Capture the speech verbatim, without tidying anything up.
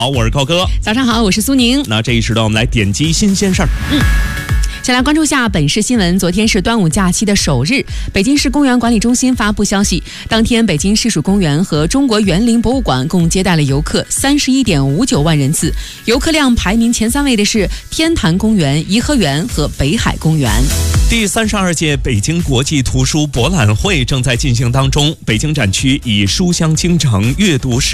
好，我是高哥。 早上好，我是苏宁。 那这一时段我们来点击新鲜事儿。 嗯。先来关注下本市新闻。昨天是端午假期的首日，北京市公园管理中心发布消息，当天北京市属公园和中国园林博物馆共接待了游客三十一点五九万人次，游客量排名前三位的是天坛公园、颐和园和北海公园。 第三十二届北京国际图书博览会正在进行当中，北京展区以书香京城、阅读